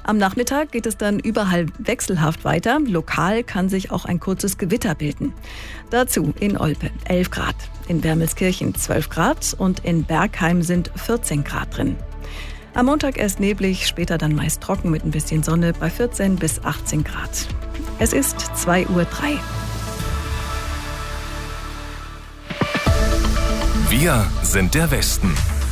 Am Nachmittag geht es dann überall wechselhaft weiter. Lokal kann sich auch ein kurzes Gewitter bilden. Dazu in Olpe 11 Grad, in Wermelskirchen 12 Grad und in Bergheim sind 14 Grad drin. Am Montag erst neblig, später dann meist trocken mit ein bisschen Sonne bei 14 bis 18 Grad. Es ist 2:03 Uhr. Wir sind der Westen.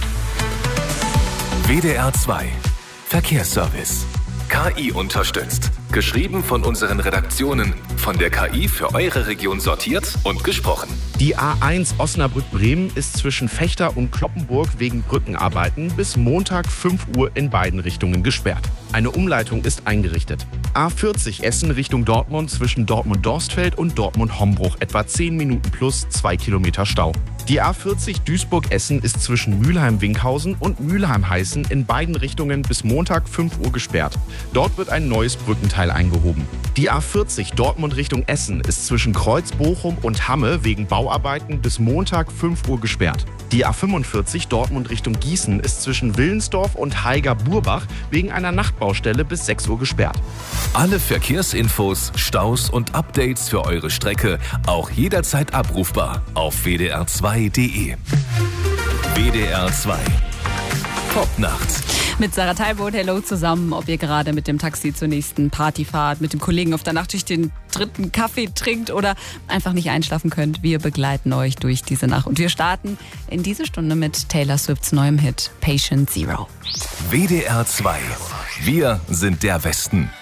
WDR 2 Verkehrsservice. KI unterstützt. Geschrieben von unseren Redaktionen. Von der KI für eure Region sortiert und gesprochen. Die A1 Osnabrück-Bremen ist zwischen Vechta und Cloppenburg wegen Brückenarbeiten bis Montag 5 Uhr in beiden Richtungen gesperrt. Eine Umleitung ist eingerichtet. A40 Essen Richtung Dortmund zwischen Dortmund-Dorstfeld und Dortmund-Hombruch etwa 10 Minuten plus 2 Kilometer Stau. Die A40 Duisburg-Essen ist zwischen Mülheim-Winkhausen und Mülheim-Heißen in beiden Richtungen bis Montag 5 Uhr gesperrt. Dort wird ein neues Brückenteil eingehoben. Die A40 Dortmund Richtung Essen ist zwischen Kreuz-Bochum und Hamme wegen Bauarbeiten bis Montag 5 Uhr gesperrt. Die A45 Dortmund Richtung Gießen ist zwischen Willensdorf und Haiger-Burbach wegen einer Nachtbaustelle bis 6 Uhr gesperrt. Alle Verkehrsinfos, Staus und Updates für eure Strecke auch jederzeit abrufbar auf wdr2.de. WDR 2 Top nachts. Mit Sarah Teilboot, hello zusammen, ob ihr gerade mit dem Taxi zur nächsten Party fahrt, mit dem Kollegen auf der Nachtschicht den 3. Kaffee trinkt oder einfach nicht einschlafen könnt. Wir begleiten euch durch diese Nacht. Und wir starten in diese Stunde mit Taylor Swifts neuem Hit Patient Zero. WDR 2. Wir sind der Westen.